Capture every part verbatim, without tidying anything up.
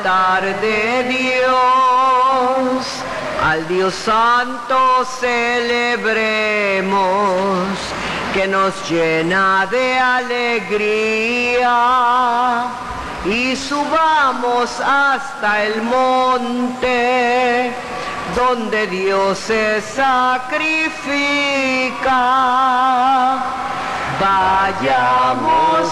altar de Dios, al Dios Santo celebremos, que nos llena de alegría, y subamos hasta el monte donde Dios se sacrifica. Vayamos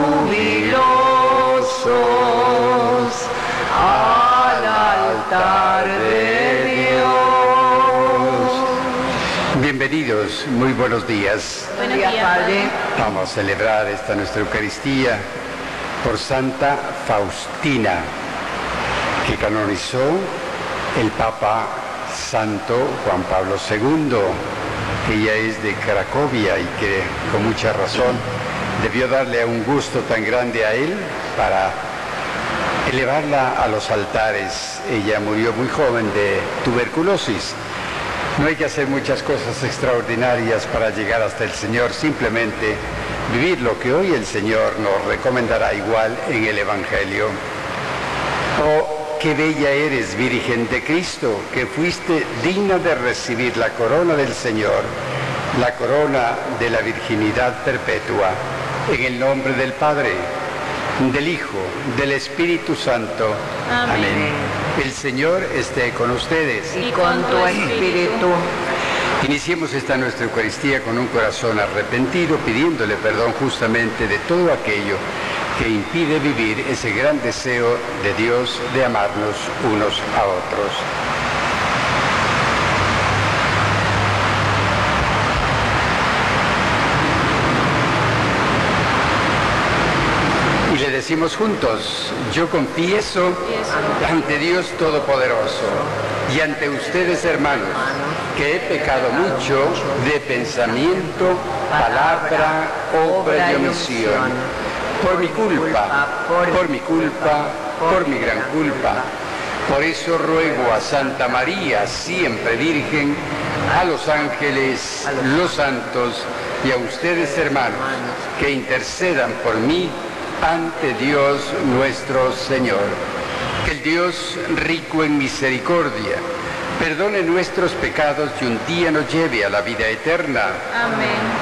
jubilosos al altar de Dios. Bienvenidos, muy buenos días. Buenos días, Padre. Vamos a celebrar esta nuestra Eucaristía por Santa Faustina, que canonizó el Papa Santo Juan Pablo segundo, que ella es de Cracovia y que con mucha razón debió darle un gusto tan grande a él para elevarla a los altares. Ella murió muy joven de tuberculosis. No hay que hacer muchas cosas extraordinarias para llegar hasta el Señor, simplemente vivir lo que hoy el Señor nos recomendará igual en el Evangelio. Oh, qué bella eres, Virgen de Cristo, que fuiste digna de recibir la corona del Señor, la corona de la virginidad perpetua. En el nombre del Padre, del Hijo, del Espíritu Santo. Amén. Amén. El Señor esté con ustedes. Y con tu espíritu. Iniciemos esta nuestra Eucaristía con un corazón arrepentido, pidiéndole perdón justamente de todo aquello que impide vivir ese gran deseo de Dios de amarnos unos a otros. Y le decimos juntos: yo confieso ante Dios Todopoderoso y ante ustedes, hermanos, que he pecado mucho de pensamiento, palabra, obra y omisión. Por mi culpa, por mi culpa, por mi gran culpa. Por eso ruego a Santa María, siempre Virgen, a los ángeles, los santos y a ustedes, hermanos, que intercedan por mí ante Dios nuestro Señor. Que el Dios rico en misericordia perdone nuestros pecados y un día nos lleve a la vida eterna. Amén.